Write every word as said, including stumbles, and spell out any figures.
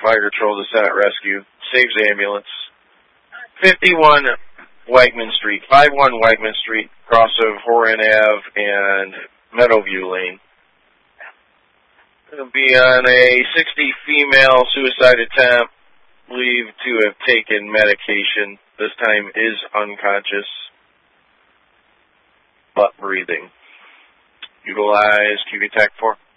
Fire Patrol to Senate Rescue. Saves ambulance. fifty-one Wegman Street. fifty-one Wegman Street, cross of Horan Ave and Meadowview Lane. It'll be on a sixty female suicide attempt, believed to have taken medication. This time is unconscious, but breathing. Utilize Q V TAC four.